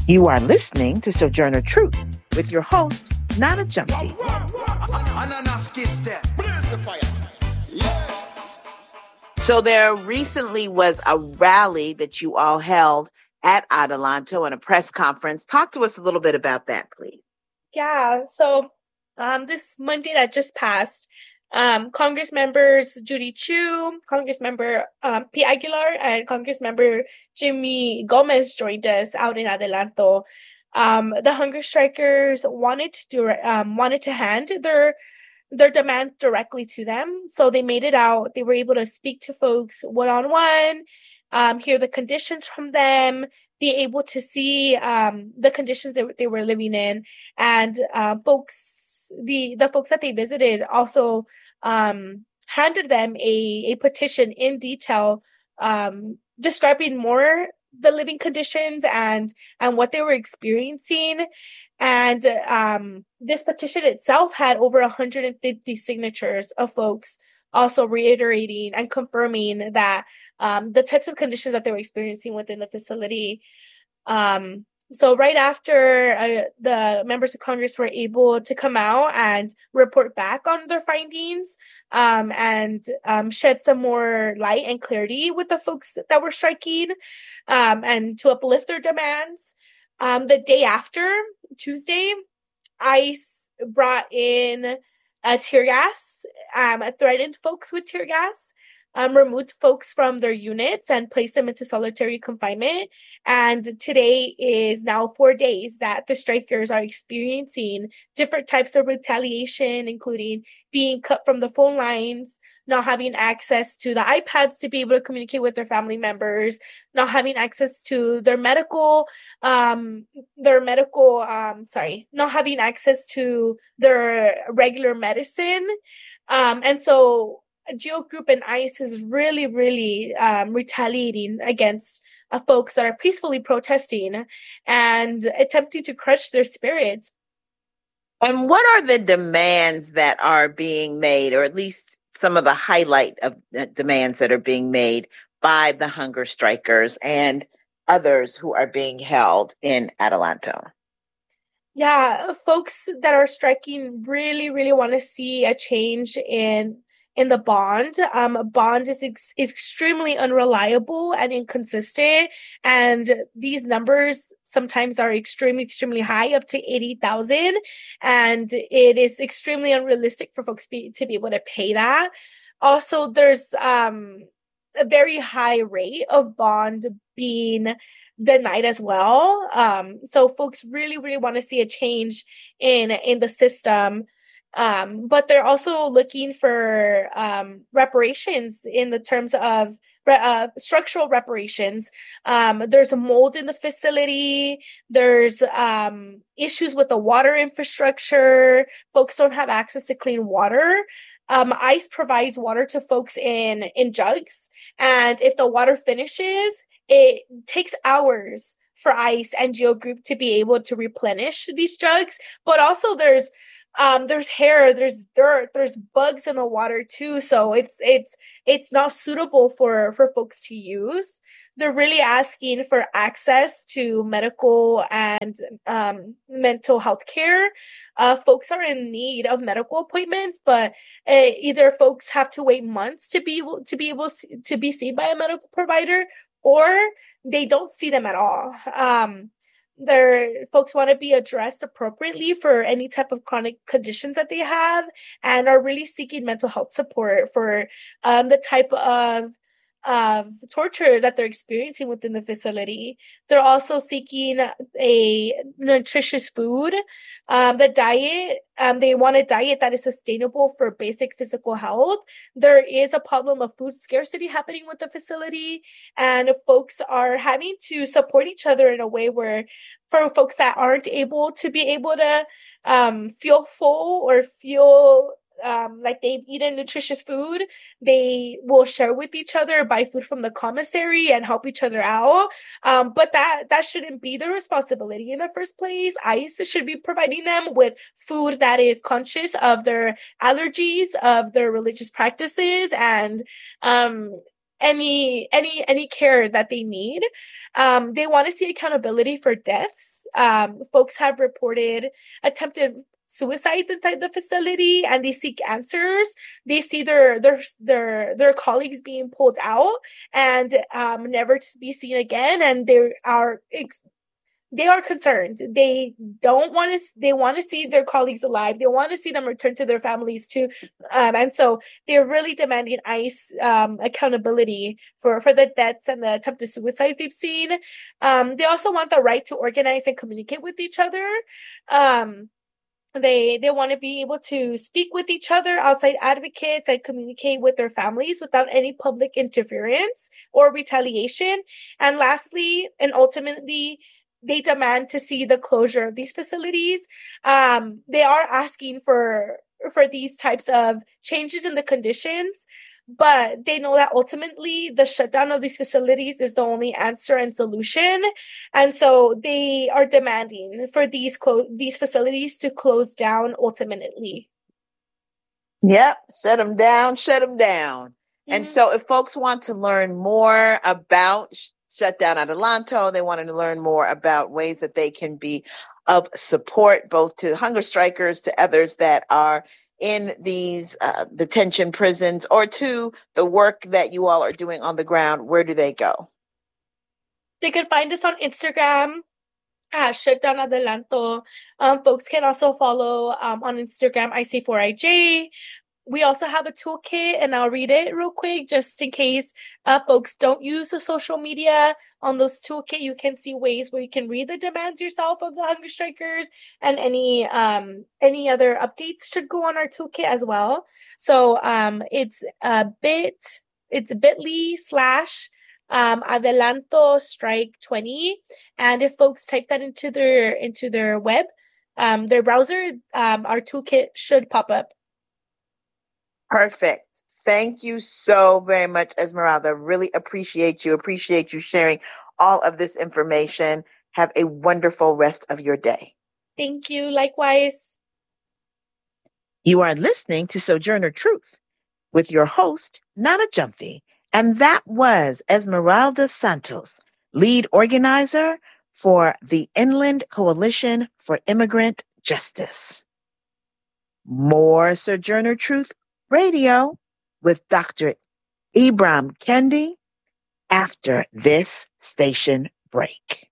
You are listening to Sojourner Truth with your host, Nana Jumpy. So there recently was a rally that you all held at Adelanto and a press conference. Talk to us a little bit about that, please. Yeah, so this Monday that just passed, Congress members Judy Chu, Congress member P. Aguilar, and Congress member Jimmy Gomez joined us out in Adelanto. The hunger strikers wanted to hand their demand directly to them, so they made it out. They were able to speak to folks one-on-one, hear the conditions from them, be able to see the conditions that they were living in, and the folks that they visited also handed them a petition in detail, describing more the living conditions and what they were experiencing. And this petition itself had over 150 signatures of folks also reiterating and confirming that the types of conditions that they were experiencing within the facility. So right after the members of Congress were able to come out and report back on their findings, and shed some more light and clarity with the folks that were striking, and to uplift their demands. The day after, Tuesday, ICE brought in tear gas, threatened folks with tear gas, removed folks from their units and placed them into solitary confinement. And today is now 4 days that the strikers are experiencing different types of retaliation, including being cut from the phone lines, not having access to the iPads to be able to communicate with their family members, not having access to not having access to their regular medicine. And so GEO Group and ICE is really, really retaliating against folks that are peacefully protesting and attempting to crush their spirits. And what are the demands that are being made, or at least some of the highlight of demands that are being made by the hunger strikers and others who are being held in Adelanto? Yeah, folks that are striking really, really want to see a change in the bond. Bond is extremely unreliable and inconsistent, and these numbers sometimes are extremely, extremely high, up to 80,000, and it is extremely unrealistic for folks to be able to pay that. Also, there's a very high rate of bond being denied as well. So folks really, really want to see a change in the system. But they're also looking for reparations in the terms of structural reparations. There's a mold in the facility. There's issues with the water infrastructure. Folks don't have access to clean water. ICE provides water to folks in jugs. And if the water finishes, it takes hours for ICE and GEO Group to be able to replenish these jugs. But also there's hair, there's dirt, there's bugs in the water too. So it's not suitable for folks to use. They're really asking for access to medical and mental health care. Folks are in need of medical appointments, but either folks have to wait months to be able to be seen by a medical provider, or they don't see them at all. Their folks want to be addressed appropriately for any type of chronic conditions that they have, and are really seeking mental health support for the type of torture that they're experiencing within the facility. They're also seeking a nutritious food. The diet, they want a diet that is sustainable for basic physical health. There is a problem of food scarcity happening with the facility, and folks are having to support each other in a way where, for folks that aren't able to feel full or feel like they've eaten nutritious food, they will share with each other, buy food from the commissary, and help each other out. But that shouldn't be their responsibility in the first place. ICE should be providing them with food that is conscious of their allergies, of their religious practices, and any care that they need. They want to see accountability for deaths. Folks have reported attempted suicides inside the facility, and they seek answers. They see their colleagues being pulled out and never to be seen again, and they are concerned. They don't want to. They want to see their colleagues alive. They want to see them return to their families too, and so they're really demanding ICE accountability for the deaths and the attempted suicides they've seen. They also want the right to organize and communicate with each other. They want to be able to speak with each other, outside advocates, and communicate with their families without any public interference or retaliation. And lastly, and ultimately, they demand to see the closure of these facilities. They are asking for these types of changes in the conditions, but they know that ultimately the shutdown of these facilities is the only answer and solution. And so they are demanding for these facilities to close down ultimately. Yep, shut them down, shut them down. Mm-hmm. And so if folks want to learn more about Shutdown Adelanto, they wanted to learn more about ways that they can be of support both to hunger strikers, to others that are in these detention prisons, or to the work that you all are doing on the ground. Where do they go? They can find us on Instagram at Shutdown Adelanto. Folks can also follow on Instagram IC4IJ. We also have a toolkit, and I'll read it real quick just in case folks don't use the social media. On those toolkit, you can see ways where you can read the demands yourself of the hunger strikers, and any other updates should go on our toolkit as well. So it's bit.ly/Adelanto Strike 20, and if folks type that into their web, their browser, our toolkit should pop up. Perfect. Thank you so very much, Esmeralda. Really appreciate you sharing all of this information. Have a wonderful rest of your day. Thank you. Likewise. You are listening to Sojourner Truth with your host, Nana Gyamfi. And that was Esmeralda Santos, lead organizer for the Inland Coalition for Immigrant Justice. More Sojourner Truth Radio with Dr. Ibram Kendi after this station break.